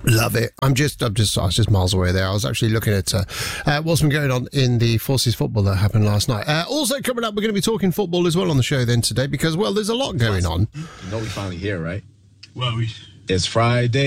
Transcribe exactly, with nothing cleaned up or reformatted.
Love it. I'm just, I'm just, I was just miles away there. I was actually looking at uh, uh, what's been going on in the Forces football that happened last night. Uh, also coming up, we're going to be talking football as well on the show then today because, well, there's a lot going on. You know we finally here, right? Well, we... It's Friday.